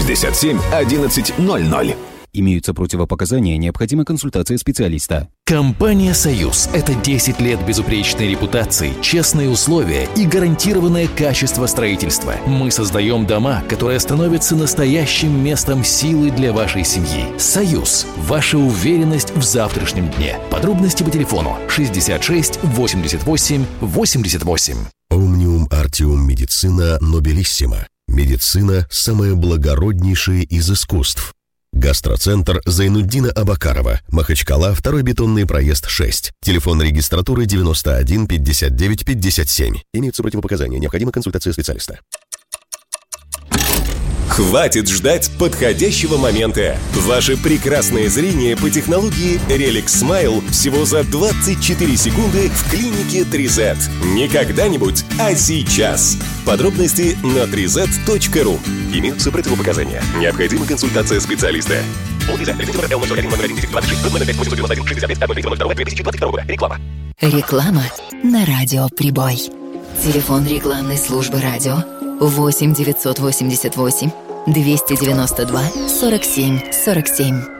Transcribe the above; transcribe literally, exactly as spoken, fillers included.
шестьдесят семь одиннадцать ноль ноль. Имеются противопоказания, необходима консультация специалиста. Компания «Союз» — это десять лет безупречной репутации, честные условия и гарантированное качество строительства. Мы создаем дома, которые становятся настоящим местом силы для вашей семьи. «Союз» — ваша уверенность в завтрашнем дне. Подробности по телефону шестьдесят шесть восемьдесят восемь восемьдесят восемь. Omnium Artium Medicina Nobilissima. Медицина – самое благороднейшее из искусств. Гастроцентр Зайнуддина Абакарова, Махачкала, второй бетонный проезд шесть. Телефон регистратуры девяносто один пятьдесят девять пятьдесят семь. Имеются противопоказания, необходима консультация специалиста. Хватит ждать подходящего момента. Ваше прекрасное зрение по технологии Relic Smile всего за двадцать четыре секунды в клинике три зет. Не когда-нибудь, а сейчас. Подробности на три зет точка ру. Имеются противопоказания. Необходима консультация специалиста. Реклама на радио «Прибой». Телефон рекламной службы радио восемь девятьсот восемьдесят восемь двести девяносто два сорок семь сорок семь.